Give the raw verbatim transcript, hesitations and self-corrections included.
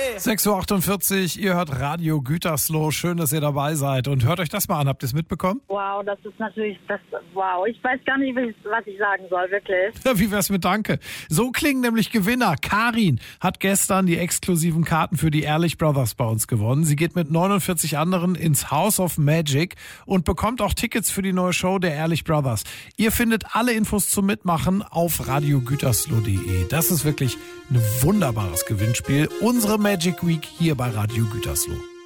sechs Uhr achtundvierzig, ihr hört Radio Gütersloh. Schön, dass ihr dabei seid. Und hört euch das mal an. Habt ihr es mitbekommen? Wow, das ist natürlich, das, wow. Ich weiß gar nicht, was ich sagen soll, wirklich. Ja, wie wär's mit Danke? So klingen nämlich Gewinner. Karin hat gestern die exklusiven Karten für die Ehrlich Brothers bei uns gewonnen. Sie geht mit neunundvierzig anderen ins House of Magic und bekommt auch Tickets für die neue Show der Ehrlich Brothers. Ihr findet alle Infos zum Mitmachen auf radio gütersloh punkt de. Das ist wirklich ein wunderbares Gewinnspiel. Unsere Magic Week hier bei Radio Gütersloh.